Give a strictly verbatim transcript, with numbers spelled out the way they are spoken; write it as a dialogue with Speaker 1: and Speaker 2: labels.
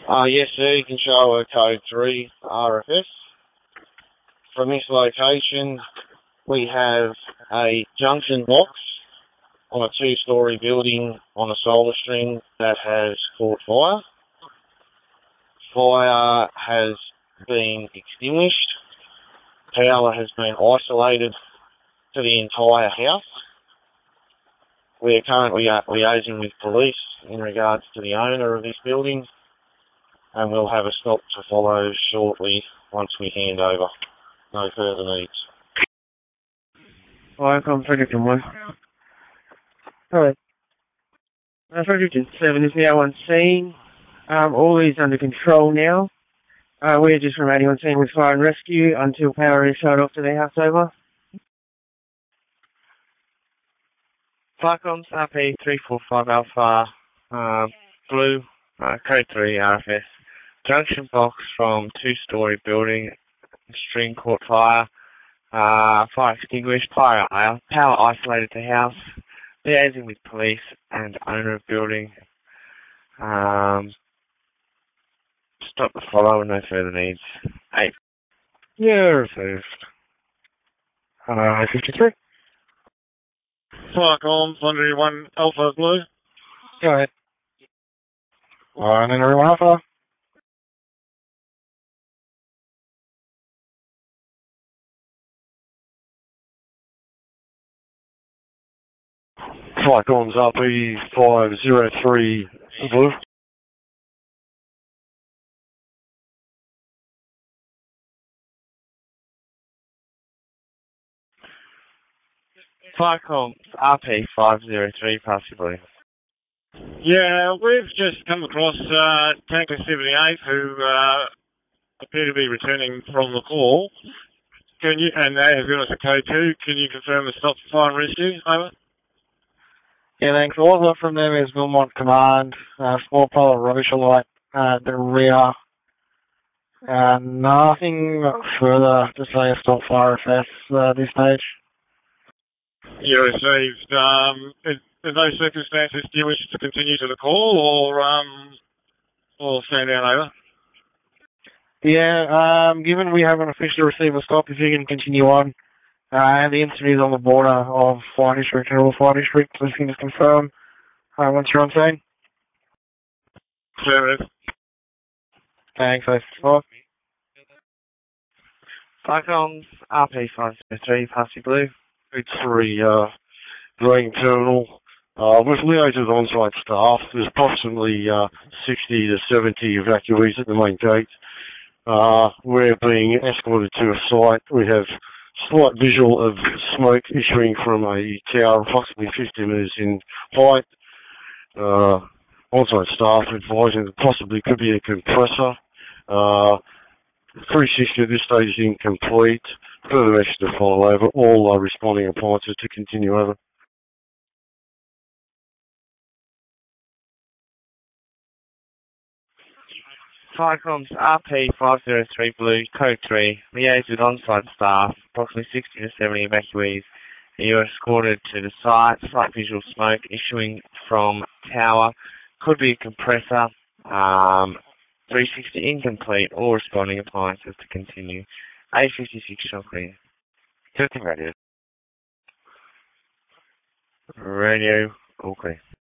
Speaker 1: Uh, yes, sir, you can show a code three R F S. From this location, we have a junction box on a two-storey building on a solar string that has caught fire. Fire has been extinguished. Power has been isolated to the entire house. We are currently liaising with police in regards to the owner of this building, and we'll have a stop to follow shortly once we hand over. No further needs.
Speaker 2: Welcome, Fredericton one. Alright. Uh, Fredericton seven is now on scene. Um, all is under control now. Uh, we're just remaining on scene with fire and rescue until power is shut off to the house over.
Speaker 3: Firecoms R P three four five Alpha, uh, blue, uh, code three R F S. Junction box from two-storey building, string caught fire, uh, fire extinguished, fire, uh, power isolated to house, liaising with police and owner of building. Um, stop the follow and no further needs. Eight.
Speaker 2: Yeah, received. Uh, fifty-three.
Speaker 4: Firecoms, one one Alpha Blue.
Speaker 2: Go ahead. One and everyone Alpha.
Speaker 5: Firecoms R P five zero three Blue.
Speaker 3: Firecoms R P five zero three, pass your blue.
Speaker 4: Yeah, we've just come across uh, Tanker seventy-eight who uh, appear to be returning from the call. Can you, and they have given us a code two. Can you confirm the stop for fire and rescue? Over.
Speaker 2: Yeah, thanks. All I've got from them is Wilmot Command, uh, small pile of rubbish alight at the rear. Uh, nothing further to say a stop fire F S uh, at this stage.
Speaker 4: You received. Um, in, in those circumstances, do you wish to continue to the call or um, or stand down over?
Speaker 2: Yeah, um, given we haven't officially received a stop, if you can continue on. Uh, and the incident is on the border of Fire District and Rural Fire District, so if you can just confirm uh, once you're on scene.
Speaker 4: Affirmative.
Speaker 2: Thanks, I five.
Speaker 3: Firecoms R P five zero three, pass your blue.
Speaker 5: It's three, uh, Green Terminal. Uh, with liaised on-site staff, there's approximately, uh, sixty to seventy evacuees at the main gate. Uh, we're being escorted to a site. We have slight visual of smoke issuing from a tower approximately fifty metres in height. Uh, on-site staff advising that possibly could be a compressor. Uh, three sixty at this stage is incomplete. Further action to follow over. All uh, responding appliances to continue over.
Speaker 3: Firecoms R P five zero three Blue, code three, liaise with on-site staff, approximately sixty to seventy evacuees. You are escorted to the site, slight visual smoke issuing from tower, could be a compressor, um, three sixty incomplete, all responding appliances to continue. A fifty-six shot clear. Testing radio. Radio, all clear.